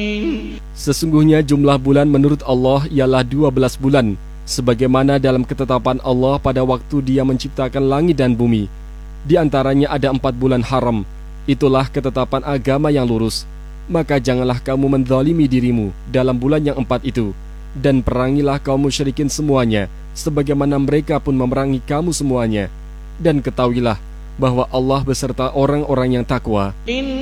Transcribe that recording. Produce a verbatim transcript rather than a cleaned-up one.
Sesungguhnya jumlah bulan menurut Allah ialah dua belas bulan, sebagaimana dalam ketetapan Allah pada waktu Dia menciptakan langit dan bumi. Di antaranya ada empat bulan haram. Itulah ketetapan agama yang lurus. Maka janganlah kamu menzalimi dirimu dalam bulan yang empat itu, dan perangilah kaum musyrikin semuanya, sebagaimana mereka pun memerangi kamu semuanya. Dan ketahuilah bahwa Allah beserta orang-orang yang takwa.